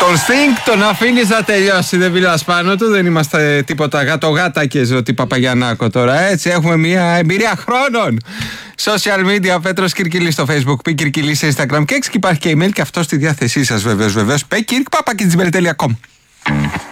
Τον Sting τον αφήνεις να τελειώσει, δεν μιλάς πάνω του, δεν είμαστε τίποτα γατογάτακες ότι Παπαγιαννάκο τώρα, έτσι, έχουμε μια εμπειρία χρόνων. Social media, Πέτρος Κυρκυλής στο Facebook, P. σε Instagram και υπάρχει και email και αυτό στη διάθεσή σας βεβαίως, pekirk@gmail.com.